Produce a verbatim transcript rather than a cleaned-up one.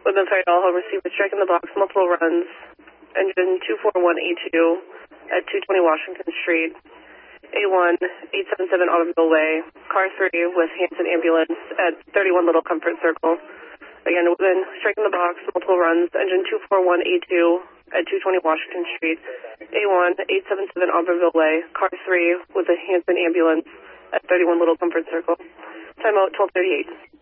Women Fire Doll received a strike in the box, multiple runs, engine two four one A two at two twenty Washington Street, A one eight seven seven Automobile Way, car three with Hanson Ambulance at thirty-one Little Comfort Circle. Again, women strike in the box, multiple runs, engine two four one A two at two twenty Washington Street, A one eight seven seven Automobile Way, car three with a Hanson Ambulance at thirty-one Little Comfort Circle. Time out twelve thirty-eight.